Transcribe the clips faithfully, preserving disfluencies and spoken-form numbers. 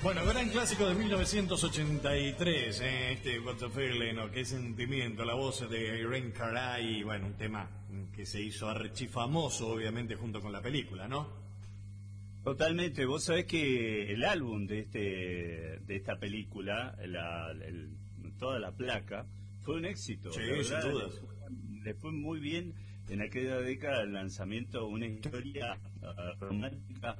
Bueno, gran clásico de mil novecientos ochenta y tres, eh, este What the Feeling, o Qué Sentimiento, la voz de Irene Cara, y bueno, un tema que se hizo archifamoso, obviamente, junto con la película, ¿no? Totalmente, vos sabés que el álbum de este de esta película, la, el- toda la placa, fue un éxito. Sí, La sin verdad, dudas. le fue, le fue muy bien en aquella década el lanzamiento, una historia ah, romántica.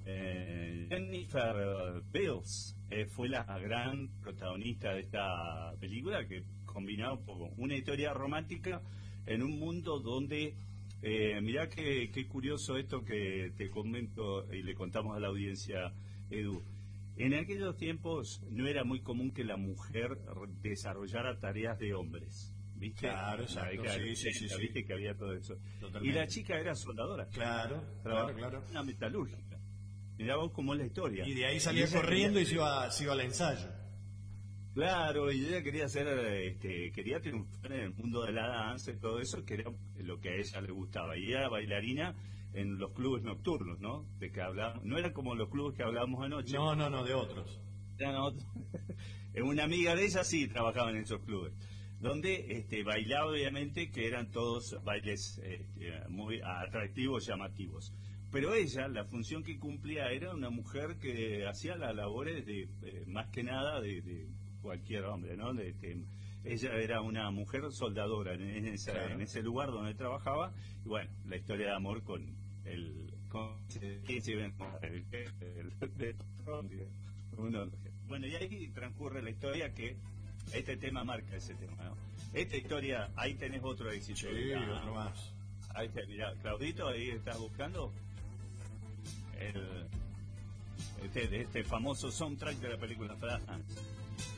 Eh, Jennifer Beals eh, fue la gran protagonista de esta película, que combinaba un poco una historia romántica en un mundo donde eh, mirá qué, qué curioso esto que te comento y le contamos a la audiencia, Edu. En aquellos tiempos no era muy común que la mujer desarrollara tareas de hombres, ¿viste? Claro, En la exacto, década del sí, sí, sí, ochenta, sí. ¿viste? Que había todo eso. Totalmente. Y la chica era soldadora, Claro, claro, trabajaba claro. en una metalúrgica. Mirá vos cómo es la historia. Y de ahí salía ella corriendo quería- y se iba, se iba al ensayo. Claro, y ella quería hacer, este, quería triunfar en el mundo de la danza y todo eso, que era lo que a ella le gustaba. Y era bailarina en los clubes nocturnos, ¿no? De que hablábamos, no era como los clubes que hablábamos anoche. No, no, no, de otros. Eran otros. Una amiga de ella sí trabajaba en esos clubes, donde este, bailaba obviamente, que eran todos bailes este, muy atractivos, llamativos. Pero ella, la función que cumplía era una mujer que hacía las labores de, eh, más que nada, de, de cualquier hombre, ¿no? De, de- ella era una mujer soldadora en, en esa- Claro. en ese lugar donde trabajaba, y bueno, la historia de amor con el... Con, el- el- uno- bueno, y ahí transcurre la historia que este tema marca ese tema, ¿no? Esta historia, ahí tenés otro éxito. Sí, Mirá, otro más. ahí está, mirá, Claudito, ahí estás buscando el, este, este famoso soundtrack de la película France.